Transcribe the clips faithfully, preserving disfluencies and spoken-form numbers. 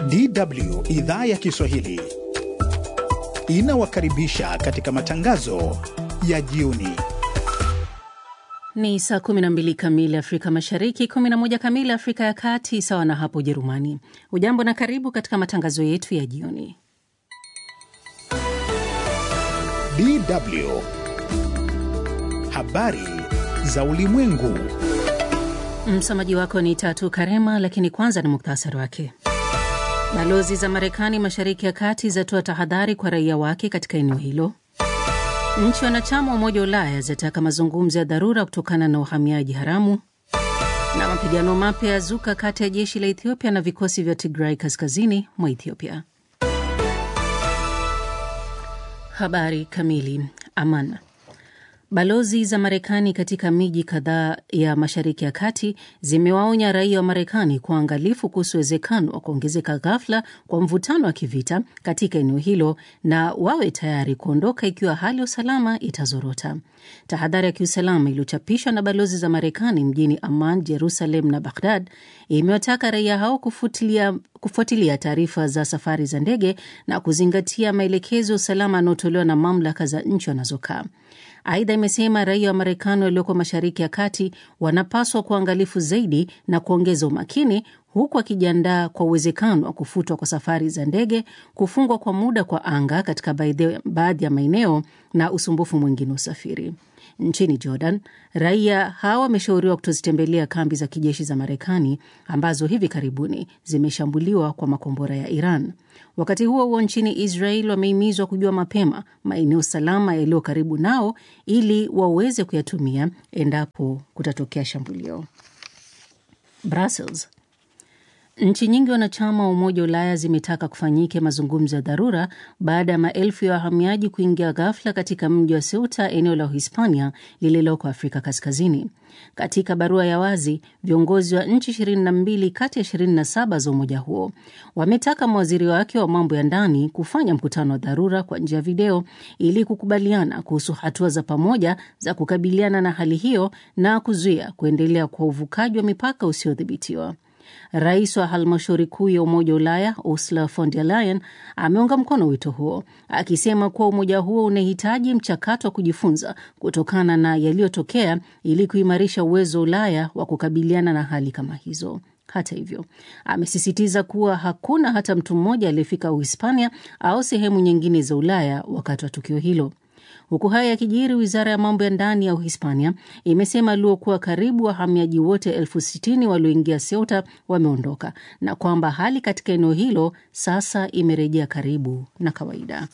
D W idhaa ya Kiswahili inawakaribisha katika matangazo ya jioni. Ni saa kumi na mbili kamili Afrika Mashariki, kumi na moja kamili Afrika ya Kati, sawa na hapo Ujerumani. Ujambo na karibu katika matangazo yetu ya jioni. D W habari za ulimwengu. Msomaji wako ni Tatu Karema, lakini kwanza ni muktasari wake. Balozi za Marekani Mashariki ya Kati zatoa tahadhari kwa raia wake katika eneo hilo. Nchi wanachama wa Umoja wa Ulaya zataka mazungumzo ya dharura kutokana na uhamiaji haramu. Na mapigano mapya yazuka kati ya jeshi la Ethiopia na vikosi vya Tigray kaskazini mwa Ethiopia. Habari kamili. Amman. Balozi za Marekani katika miji kadhaa ya Mashariki ya Kati zimewaonya raia wa Marekani kwa uangalifu kuhusu uwezekano wa kuongezeka ghafla kwa mvutano wa kivita katika eneo hilo na wawe tayari kuondoka ikiwa hali ya usalama itazorota. Tahadhari ya kiusalama iliyochapishwa na balozi za Marekani mjini Amman, Jerusalem na Baghdad imewataka raia hao kufuatilia kufuatilia taarifa za safari za ndege na kuzingatia maelekezo ya usalama yanayotolewa na mamlaka za nchi wanazokaa. Aidha, imesema raia wa Marekani walioko Mashariki ya Kati wanapaswa kuangalifu zaidi na kuongeza umakini, huku akijiandaa kwa uwezekano wa kufutwa kwa safari za ndege, kufungwa kwa muda kwa anga katika baadhi ya maeneo na usumbufu mwingine usafiri. Nchini Jordan, raia hawa wameshauriwa kutozitembelea kambi za kijeshi za Marekani ambazo hivi karibuni zimeshambuliwa kwa makombora ya Iran. Wakati huo huo, nchini Israel wamehimizwa kujua mapema maeneo salama yaliyo karibu nao ili waweze kuyatumia endapo kutatokea shambulio. Brussels. Nchi nyingi wanachama wa Umoja wa Ulaya zimetaka kufanyike mazungumzo ya dharura baada ya maelfu ya wahamiaji kuingia ghafla katika mji wa Ceuta, eneo la Uhispania lililoko Afrika Kaskazini. Katika barua ya wazi, viongozi wa nchi ishirini na mbili kati ya ishirini na saba za umoja huo wametaka mawaziri wake wa mambo ya ndani kufanya mkutano wa dharura kwa njia ya video ili kukubaliana kuhusu hatua za pamoja za kukabiliana na hali hiyo na kuzuia kuendelea kwa uvukaji wa mipaka usiodhibitiwa. Rais wa halmashauri kuu ya Umoja wa Ulaya Ursula von der Leyen ameunga mkono wito huo, akisema kuwa umoja huo unahitaji mchakato wa kujifunza kutokana na yaliyotokea ili kuimarisha uwezo wa Ulaya wa kukabiliana na hali kama hizo. Hata hivyo, amesisitiza kuwa hakuna hata mtu mmoja aliyefika Uhispania au sehemu nyingine za Ulaya wakati wa tukio hilo. Huku haya yakijiri, wizara ya mambo ya ndani ya Uhispania imesema aliokuwa karibu wahamiaji wote elfu sitini walioingia Ceuta wameondoka na kwamba hali katika eneo hilo sasa imerejea karibu na kawaida.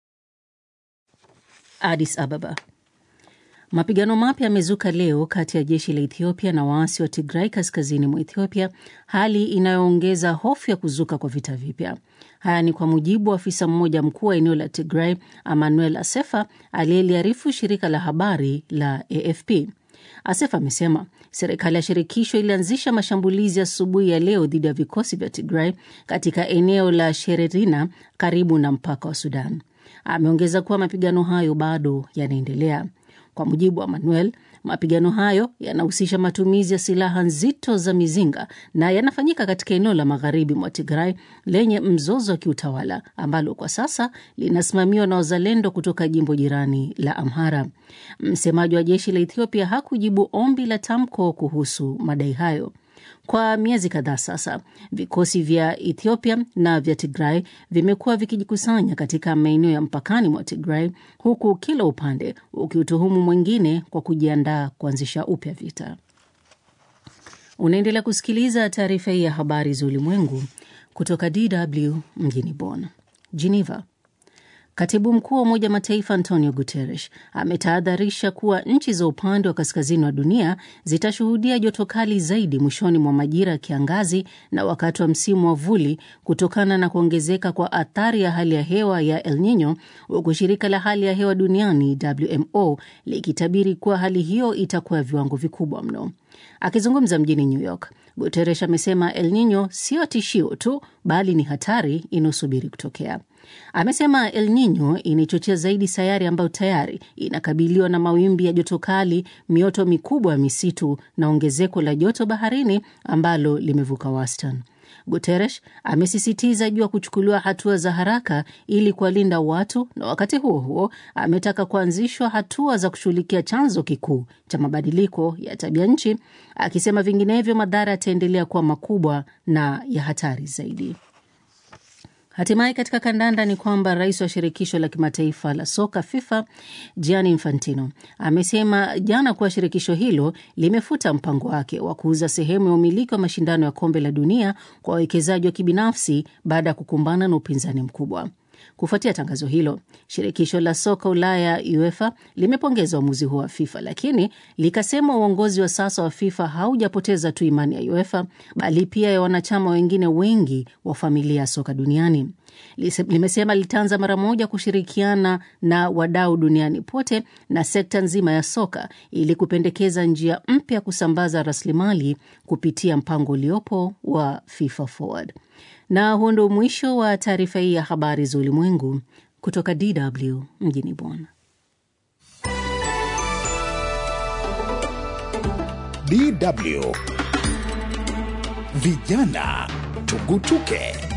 Addis Ababa. Mapigano mapya yamezuka leo kati ya jeshi la Ethiopia na waasi wa Tigray kaskazini mwa Ethiopia, hali inayoongeza hofu ya kuzuka kwa vita vipya. Haya ni kwa mujibu wa afisa mmoja mkuu wa eneo la Tigray, Emmanuel Asefa, aliyeliarifu shirika la habari la A F P. Asefa amesema serikali ya shirikisho ilianzisha mashambulizi asubuhi ya leo dhidi ya vikosi vya Tigray katika eneo la Shererina karibu na mpaka wa Sudan. Ameongeza kuwa mapigano hayo bado yanaendelea. Kwa mujibu wa Manuel, mapigano hayo yanahusisha matumizi ya silaha nzito za mizinga na yanafanyika katika eneo la magharibi mwa Tigray lenye mzozo wa kiutawala ambalo kwa sasa linasimamiwa na wazalendo kutoka jimbo jirani la Amhara. Msemaji wa jeshi la Ethiopia hakujibu ombi la tamko kuhusu madai hayo. Kwa miezi kadhaa sasa, vikosi vya Ethiopia na vya Tigray vimekuwa vikijikusanya katika maeneo ya mpakani mwa Tigray, huku kila upande ukiutuhumu mwingine kwa kujiandaa kuanzisha upya vita. Unaendelea kusikiliza taarifa hii ya habari za ulimwengu kutoka D W mjini Bonn. Geneva. Katibu mkuu wa Umoja Mataifa Antonio Guterres ametahadharisha kuwa nchi za upande wa kaskazini wa dunia zitashuhudia joto kali zaidi mwishoni mwa majira ya kiangazi na wakati wa msimu wa vuli kutokana na kuongezeka kwa athari ya hali ya hewa ya El Nino, huku shirika la hali ya hewa duniani W M O likitabiri kuwa hali hiyo itakuwa viwango vikubwa mno. Akizungumza mjini New York, Guterres amesema El Nino sio tishio tu bali ni hatari inayosubiri kutokea. Amesema El Nino inachochea zaidi sayari ambayo tayari inakabiliwa na mawimbi ya joto kali, mioto mikubwa ya misitu na ongezeko la joto baharini ambalo limevuka wastani. Guterres amesisitiza juu ya kuchukuliwa hatua za haraka ili kuwalinda watu, na wakati huo huo ametaka kuanzishwa hatua za kushughulikia chanzo kikuu cha mabadiliko ya tabia nchi, akisema vinginevyo madhara yataendelea kuwa makubwa na ya hatari zaidi. Hatimaye katika kandanda ni kwamba rais wa shirikisho la kimataifa la soka FIFA Gianni Infantino amesema jana kuwa shirikisho hilo limefuta mpango wake wa kuuza sehemu ya umiliki wa mashindano ya kombe la dunia kwa wawekezaji wa kibinafsi baada ya kukumbana na upinzani mkubwa. Kufuatia tangazo hilo, shirikisho la soka Ulaya UEFA limepongeza uamuzi huo wa FIFA, lakini likasema uongozi wa sasa wa FIFA haujapoteza tu imani ya UEFA bali pia ya wanachama wengine wengi wa familia ya soka duniani. Limesema litaanza mara moja kushirikiana na wadau duniani pote na sekta nzima ya soka ili kupendekeza njia mpya kusambaza rasilimali kupitia mpango uliopo wa FIFA Forward. Na huo ndio mwisho wa taarifa hii ya habari za ulimwengu kutoka D W mjini Bonn. D W Vijana Tugutuke.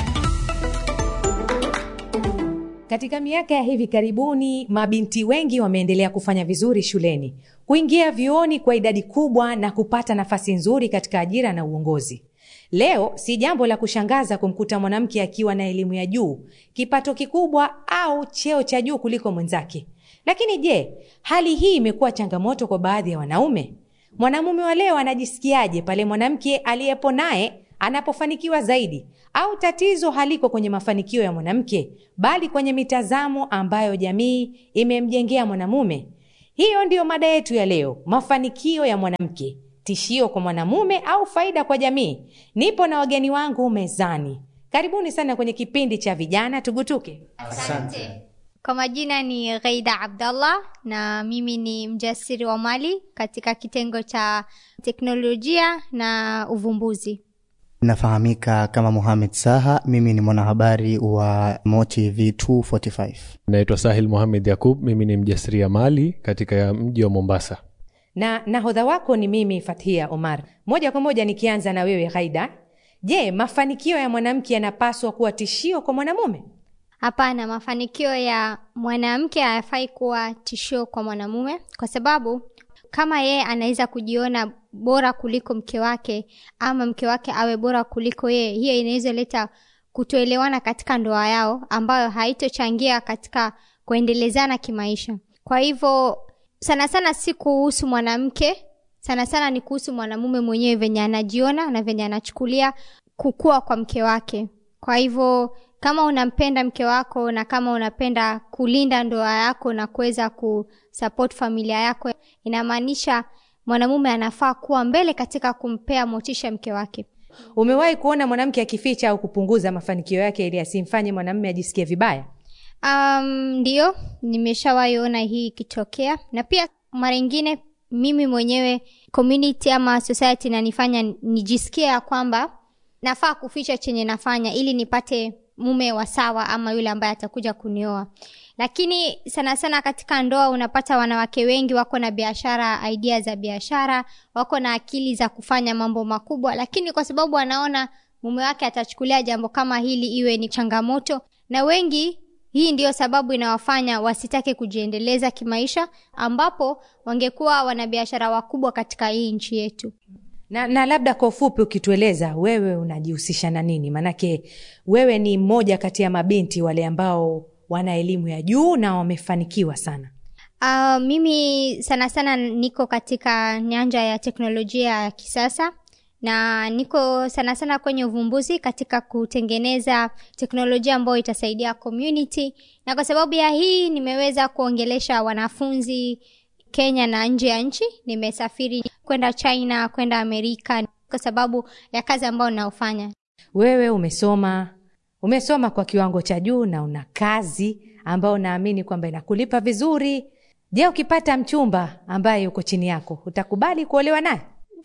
Katika miaka ya hivi karibuni, mabinti wengi wameendelea kufanya vizuri shuleni, kuingia vyuoni kwa idadi kubwa na kupata nafasi nzuri katika ajira na uongozi. Leo si jambo la kushangaza kumkuta mwanamke akiwa na elimu ya juu, kipato kikubwa au cheo cha juu kuliko mwenzake. Lakini je, hali hii imekuwa changamoto kwa baadhi ya wanaume? Mwanamume wa leo anajisikiaje pale mwanamke aliyepo naye anapofanikiwa zaidi? Au tatizo haliko kwenye mafanikio ya mwanamke, bali kwenye mitazamo ambayo jamii imemjengea mwanamume? Hiyo ndiyo mada yetu ya leo, mafanikio ya mwanamke, tishio kwa mwanamume au faida kwa jamii. Nipo na wageni wangu mezani. Karibuni sana kwenye kipindi cha Vijana Tugutuke. Asante. Kwa majina ni Ghaida Abdallah na mimi ni mjasiri wa mali katika kitengo cha teknolojia na uvumbuzi. Nafahamika kama Mohamed Saha, mimi ni mwanahabari wa Motive mbili arobaini na tano. Naitwa Sahil Mohamed Yakub, mimi ni mjasiri ya mali katika mji wa Mombasa. Na nahodha wako ni mimi Fathia Omar. Moja kwa moja nikianza na wewe Ghaida. Je, mafanikio ya mwanamke yanapaswa kuwa tishio kwa mwanamume? Hapana, mafanikio ya mwanamke hayafai kuwa tishio kwa mwanamume, kwa sababu kama yeye anaweza kujiona bora kuliko mke wake ama mke wake awe bora kuliko yeye, hiyo inaweza leta kutoelewana katika ndoa yao ambayo haitochangia katika kuendelezana kimaisha. Kwa hivyo sana sana si kuhusu mwanamke, sana sana ni kuhusu mwanamume mwenyewe venye anajiona na venye anachukulia kukua kwa mke wake. Kwa hivyo kama unampenda mke wako na kama unapenda kulinda ndoa yako na kuweza kusupport familia yako, inamaanisha mwanamume anafaa kuwa mbele katika kumpea motisha mke wake. Umewahi kuona mwanamke akificha au kupunguza mafanikio yake ili asimfanye mwanamume ajisikie vibaya? Um, ndio, nimeshawahi ona hii ikitokea. Na pia mara nyingine mimi mwenyewe community ama society inanifanya nijisikie kwamba nafaa kuficha chenye nafanya ili nipate mume wa sawa ama yule ambaye atakuja kunioa. Lakini sana sana katika ndoa unapata wanawake wengi wako na biashara, idea za biashara, wako na akili za kufanya mambo makubwa, lakini kwa sababu anaona mume wake atachukulia jambo kama hili iwe ni changamoto, na wengi hii ndiyo sababu inawafanya wasitake kujiendeleza kimaisha, ambapo wangekuwa wanabiashara wakubwa katika hii nchi yetu. Na, na labda kwa ufupi ukitueleza wewe unajihusisha na nini? Manake wewe ni mmoja kati ya mabinti wale ambao wana elimu ya juu na wamefanikiwa sana. Uh, mimi sana sana niko katika nyanja ya teknolojia ya kisasa, na niko sana sana kwenye uvumbuzi katika kutengeneza teknolojia ambayo itasaidia community. Na kwa sababu ya hii nimeweza kuongelesha wanafunzi Kenya na nje ya nchi. Nimesafiri kwenda China, kwenda Amerika kwa sababu ya kazi ambayo naofanya. Wewe umesoma, umesoma kwa kiwango cha juu na una kazi ambayo naamini kwamba inakulipa vizuri. Je, ukipata mchumba ambaye yuko chini yako, utakubali kuolewa naye?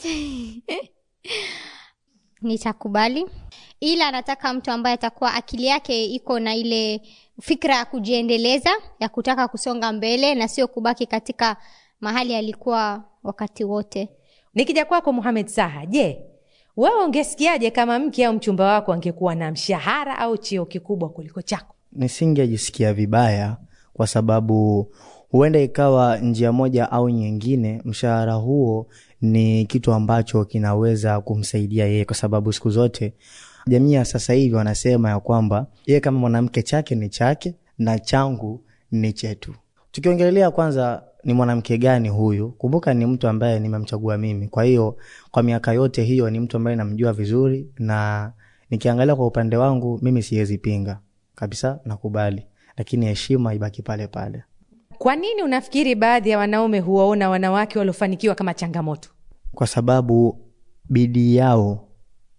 Nitakubali. Ila nataka mtu ambaye atakuwa akili yake iko na ile fikra ya kujiendeleza, ya kutaka kusonga mbele na sio kubaki katika mahali alikuwa wakati wote. Nikija kwako Mohamed Saha, je, Wewe ungesikiaje kama mke au mchumba wako angekuwa na mshahara au cheo kikubwa kuliko chako? Nisingejisikia vibaya, kwa sababu huenda ikawa njia moja au nyingine mshahara huo ni kitu ambacho kinaweza kumsaidia yeye, kwa sababu siku zote jamii ya sasa hivi wanasema ya kwamba yeye kama mwanamke chake ni chake na changu ni chetu. Tukiongelea kwanza ni mwanamke gani huyu, kumbuka ni mtu ambaye nimemchagua mimi. Kwa hiyo kwa miaka yote hiyo ni mtu ambaye namjua vizuri, na nikiangalia kwa upande wangu mimi siwezi pinga kabisa, nakubali, lakini heshima ibaki pale pale. Kwa nini unafikiri baadhi ya wanaume huwaona wanawake waliofanikiwa kama changamoto? Kwa sababu bidii yao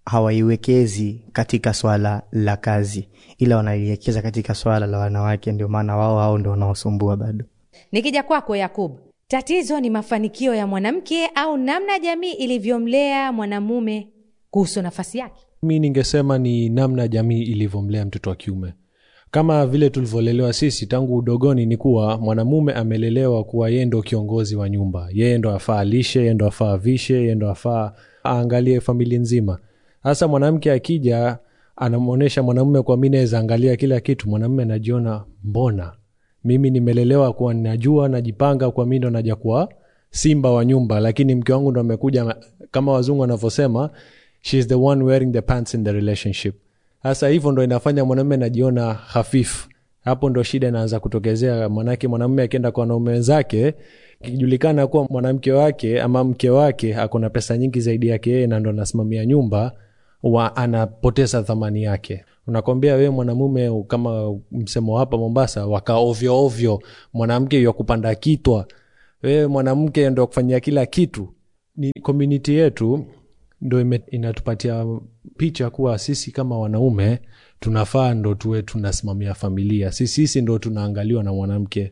hawaiwekezi katika swala la kazi, ila wanaiwekeza katika swala la wanawake, ndio maana wao hao ndio wanaosumbua bado. Nikija kwako Yakub, tatizo ni mafanikio ya mwanamke au namna jamii ilivyomlea mwanamume kuhusu nafasi yake? Mimi ningesema ni namna jamii ilivyomlea mtoto wa kiume. Kama vile tulivyolelewa sisi tangu udogoni, ni kuwa mwanamume amelelewa kuwa yeye ndo kiongozi wa nyumba, yeye ndo afaa lishe, yeye ndo afaa vishe, yeye ndo afaa aangalie familia nzima. Hasa mwanamke akija anamuonesha mwanamume kwa mimi naweza angalia kila kitu, mwanamume anajiona mbona mimi nimelelewa kuwa ninajua najipanga, kwa mimi ndo naja kuwa simba wa nyumba, lakini mke wangu ndo amekuja, kama wazungu wanavyosema, she is the one wearing the pants in the relationship. Hasa hivyo ndo inafanya mwanamume anajiona hafifu. Hapo ndo shida inaanza kutokezea, manake mwanamume akienda kwa wanaume wenzake, kijulikana kuwa mwanamke wake ama mke wake akona pesa nyingi zaidi yake yeye na ndo anasimamia nyumba, wa anapoteza thamani yake. Unakwambia wewe mwanamume, kama msemo hapa Mombasa, waka ovyo ovyo, mwanamke yeye kupanda kitwa, wewe mwanamke ndo kufanyia kila kitu. Ni community yetu ndo inatupatia picha kuwa sisi kama wanaume tunafaa ndo tuwe tunasimamia familia. Sisi sisi ndo tunaangaliwa na mwanamke.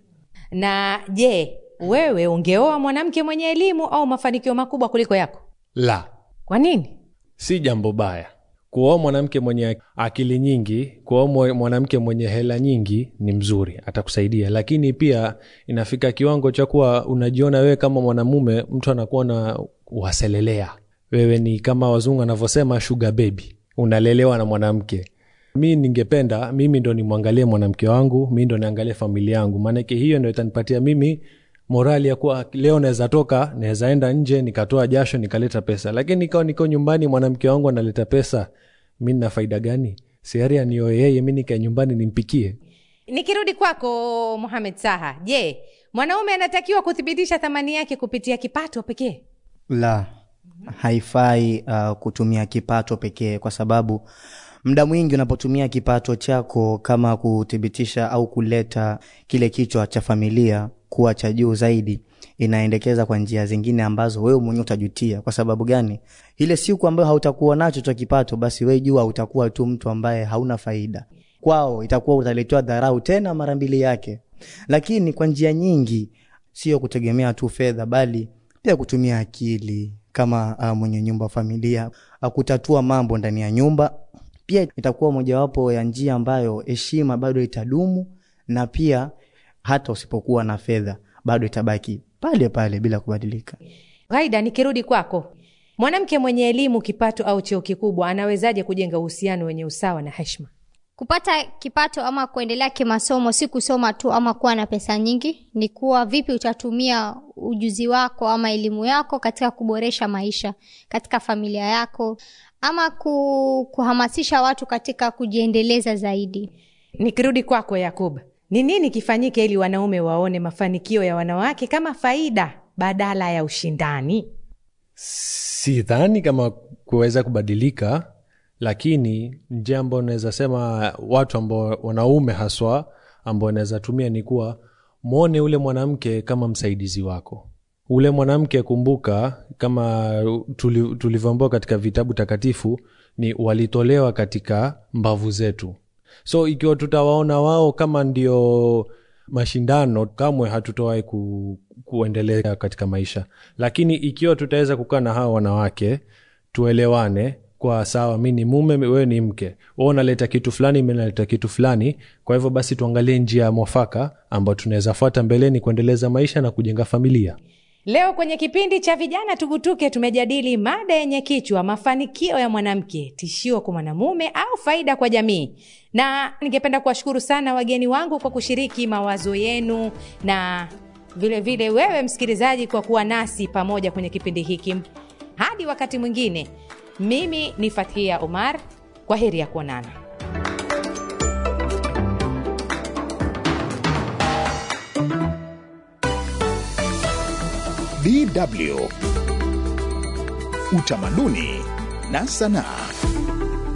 Na je, wewe ungeoa mwanamke mwenye elimu au mafanikio makubwa kuliko yako? La. Kwa nini? Si jambo baya kuoa mwanamke mwenye akili nyingi, kuoa mwanamke mwenye hela nyingi ni mzuri, atakusaidia. Lakini pia inafika kiwango cha kuwa unajiona wewe kama mwanamume, mtu anakuwa na waselelea. Wewe ni kama wazungu wanavyosema sugar baby, unalelewa na mwanamke. Mimi ningependa mimi ndo nimwangalie mwanamke wangu, mimi ndo niangalie familia yangu, maana hiyo ndio itanipatia mimi morali ya kuwa leo naweza toka, naweza enda nje nikatoa jasho nikaleta pesa. Lakini nikao niko nyumbani mwanamke wangu analeta pesa, mimi nina faida gani? Siaria niyo yeye, mimi nikae nyumbani nimpikie. Nikirudi kwako Mohamed Saha, je, mwanaume anatakiwa kuthibitisha thamani yake kupitia kipato pekee? La, haifai uh, kutumia kipato pekee, kwa sababu muda mwingi unapotumia kipato chako kama kuthibitisha au kuleta kile kichwa cha familia kuwa cha juu zaidi, inaendekeza kwa njia zingine ambazo wewe mwenyewe utajutia. Kwa sababu gani? Ile siku ambayo hautakuwa nacho cha kipato, basi wewe jua utakuwa tu mtu ambaye hauna faida. Kwao itakuwa utaletwa dharau tena mara mbili yake. Lakini kwa njia nyingi, sio kutegemea tu fedha, bali pia kutumia akili kama uh, mwenye nyumba familia, uh, kutatua mambo ndani ya nyumba, pia itakuwa mojawapo ya njia ambayo heshima bado itadumu, na pia hata usipokuwa na fedha bado itabaki pale pale bila kubadilika. Gaida, nikirudi kwako, mwanamke mwenye elimu, kipato au cheo kikubwa anawezaje kujenga uhusiano wenye usawa na heshima? Kupata kipato ama kuendelea kimasomo si kusoma tu ama kuwa na pesa nyingi, ni kuwa vipi utatumia ujuzi wako ama elimu yako katika kuboresha maisha katika familia yako, ama kuhamasisha watu katika kujiendeleza zaidi. Nikirudi kwako Yakub, ni nini kifanyike ili wanaume waone mafanikio ya wanawake kama faida badala ya ushindani? Sidhani kama kuweza kubadilika, lakini njia ambayo naweza sema watu ambao wanaume haswa ambao naweza tumia ni kuwa muone ule mwanamke kama msaidizi wako. Ule mwanamke, kumbuka kama tulivyoambiwa katika vitabu takatifu, ni walitolewa katika mbavu zetu. So ikiwa tutawaona wao kama ndio mashindano, kamwe hatutowai ku, kuendelea katika maisha. Lakini ikiwa tutaweza kukaa na hao wanawake, tuelewane kwa sawa, mimi ni mume, wewe ni mke, wewe unaleta kitu fulani, mimi naleta kitu fulani, kwa hivyo basi tuangalie njia mwafaka ambayo tunaweza fuata mbeleni kuendeleza maisha na kujenga familia. Leo kwenye kipindi cha Vijana Tugutuke tumejadili mada yenye kichwa mafanikio ya mwanamke, tishio kwa mwanamume au faida kwa jamii. Na ningependa kuwashukuru sana wageni wangu kwa kushiriki mawazo yenu, na vile vile wewe msikilizaji kwa kuwa nasi pamoja kwenye kipindi hiki. Hadi wakati mwingine, mimi ni Fathia Omar. Kwa heri ya kuonana. D W Utamaduni na Sanaa.